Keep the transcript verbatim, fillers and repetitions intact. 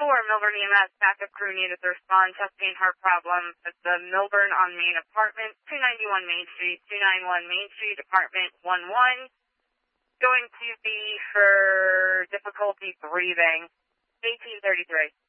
four, Milburn E M S backup crew needed to respond. Chest pain, heart problem at the Milburn on Main apartment, two ninety-one Main Street, two ninety-one Main Street, apartment one one. Going to be for difficulty breathing, eighteen thirty-three.